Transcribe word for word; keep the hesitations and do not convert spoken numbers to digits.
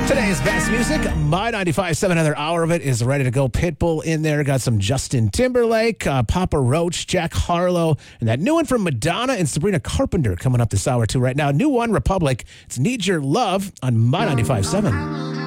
Today's best music, My ninety-five point seven, another hour of it is ready to go. Pitbull in there. Got some Justin Timberlake, uh, Papa Roach, Jack Harlow, and that new one from Madonna and Sabrina Carpenter coming up this hour too right now. New One Republic. It's Need Your Love on My ninety-five point seven.